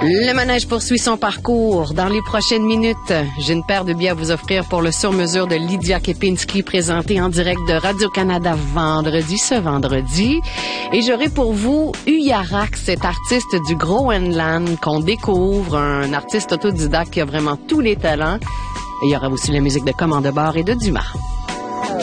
Le manège poursuit son parcours. Dans les prochaines minutes, j'ai une paire de billets à vous offrir pour le sur-mesure de Lydia Kepinski présenté en direct de Radio-Canada ce vendredi. Et j'aurai pour vous Uyarak, cet artiste du Groenland qu'on découvre, un artiste autodidacte qui a vraiment tous les talents. Et il y aura aussi la musique de Commande Bar et de Dumas.